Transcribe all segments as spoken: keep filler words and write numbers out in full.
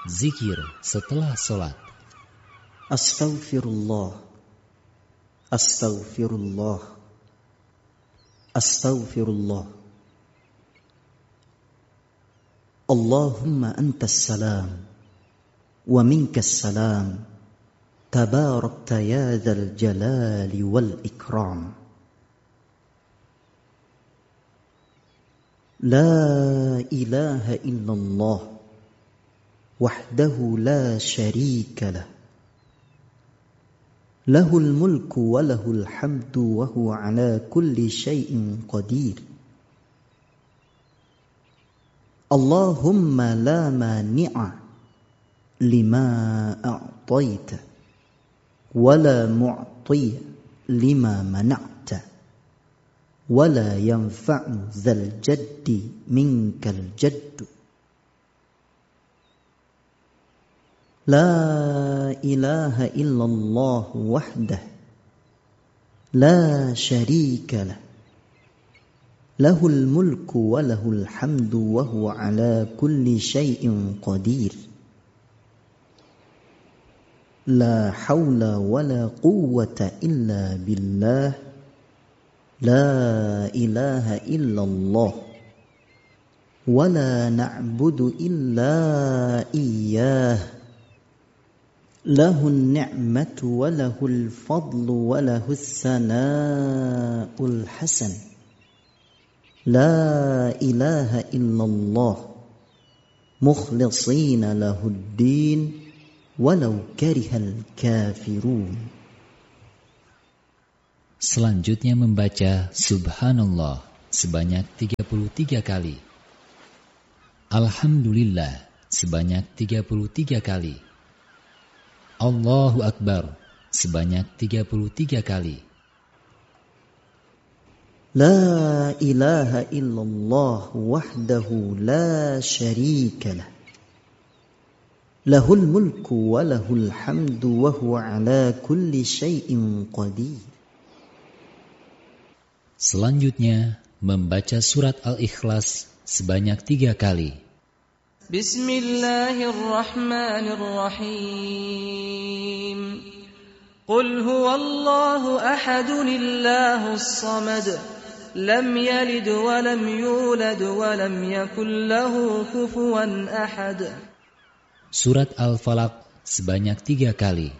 Zikir setelah sholat. Astaghfirullah, Astaghfirullah, Astaghfirullah. Allahumma antas salam wa minkas salam, tabarakta ya dzal jalali wal ikram. La ilaha illallah wahdahu la syarika lah, lahul mulku wa lahul hamdu wa huwa ala kulli syai'in qadir. Allahumma la mani'a lima a'taita wa la mu'tiya lima mana'ta wa la yanfa'u dzal jaddi minkal jaddu. La ilaha illallah wahdah la syarika lah, lahul mulku wa lahul hamdu wa huwa ala kulli syai'in qadir. La hawla wa la quwwata illa billah, la ilaha illallah wa la na'budu illa iyyah. Lahun ni'matu wa lahul fadlu wa lahus sana'ul hasan. La ilaha illallah mukhlisina lahuddin walau karihal kafirun. Selanjutnya membaca Subhanallah sebanyak tiga puluh tiga kali. Alhamdulillah sebanyak tiga puluh tiga kali. Allahu Akbar sebanyak tiga puluh tiga kali. La ilaha illallah wahdahu la syarika lah, lahul mulku wa lahul hamdu wa huwa ala kulli syai'in qadir. Selanjutnya membaca surat Al-Ikhlas sebanyak tiga kali. Bismillahirrahmanirrahim. Qul huwallahu ahadun illahus samad, lam yalid wa lam yulad wa lam yakul lahu kufuwan ahad. Surat Al-Falaq sebanyak tiga kali.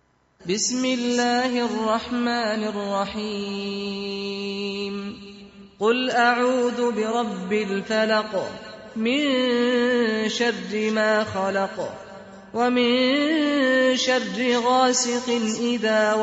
Bismillahirrahmanirrahim. Qul a'udzu birabbil falaq, min syarri ma khalaq, wa min syarri ghasiqin idza